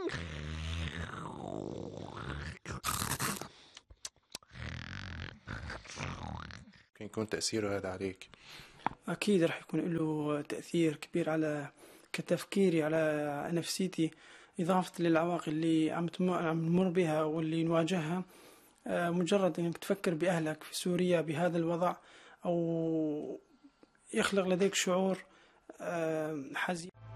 كان يكون تأثيره هذا عليك؟ أكيد راح يكون له تأثير كبير على كتفكيري، على نفسيتي، إضافة للعواقب اللي عم نمر بها واللي نواجهها. مجرد إنك تفكر بأهلك في سوريا بهذا الوضع، أو يخلق لديك شعور حزين.